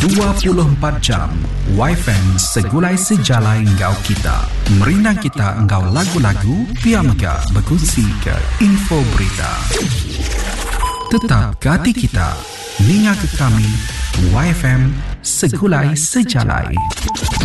24 jam YFM segulai sejalai engkau kita. Merinang kita engkau lagu-lagu, piamega berkongsi ke info berita. Tetap ke hati kita, linga ke kami, YFM segulai sejalai.